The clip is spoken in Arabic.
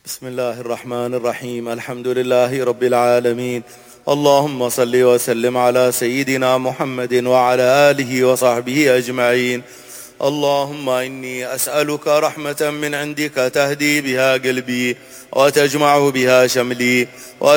بسم الله الرحمن الرحيم. الحمد لله رب العالمين. اللهم صل وسلم على سيدنا محمد وعلى آله وصحبه أجمعين. اللهم إني أسألك رحمة من عندك تهدي بها قلبي وتجمع بها شملي